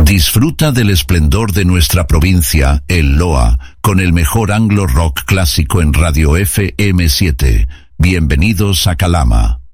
Disfruta del esplendor de nuestra provincia, el Loa, con el mejor anglo rock clásico en Radio FM7. Bienvenidos a Calama.